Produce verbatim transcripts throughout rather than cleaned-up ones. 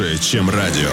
чем радио.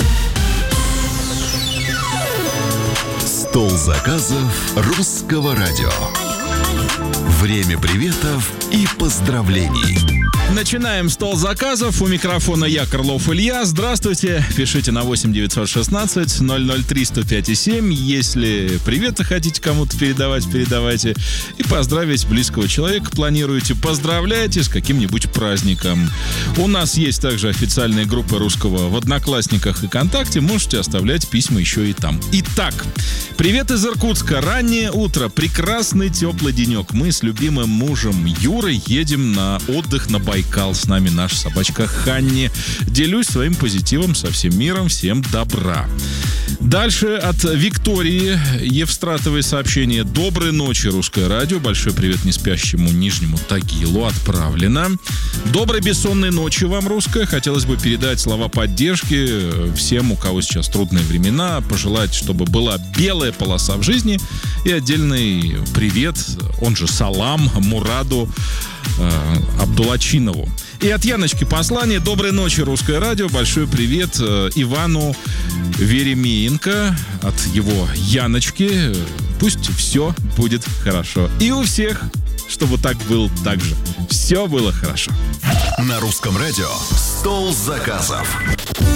Стол заказов русского радио. Время приветов и поздравлений. Начинаем стол заказов. У микрофона я, Крылов Илья. Здравствуйте. Пишите на восемь девятьсот шестнадцать ноль ноль три сто пять и семь. Если приветы хотите кому-то передавать, передавайте. И поздравить близкого человека планируете, поздравляйте с каким-нибудь праздником. У нас есть также официальные группы русского в Одноклассниках и ВКонтакте. Можете оставлять письма еще и там. Итак, привет из Иркутска. Раннее утро. Прекрасный теплый денек. Мы с любимым мужем Юрой едем на отдых на Байкал. С нами наша собачка Ханни. Делюсь своим позитивом со всем миром. Всем добра. Дальше от Виктории Евстратовой сообщение. Доброй ночи, русское радио. Большой привет неспящему Нижнему Тагилу. Отправлено. Доброй бессонной ночи вам, русское. Хотелось бы передать слова поддержки всем, у кого сейчас трудные времена. Пожелать, чтобы была белая полоса в жизни. И отдельный привет, он же салам, Мураду э, Абдулачинову. И от Яночки послание. Доброй ночи, русское радио. Большой привет э, Ивану Веремеенко от его Яночки. Пусть все будет хорошо. И у всех, чтобы так было так же. Все было хорошо. На русском радио стол заказов.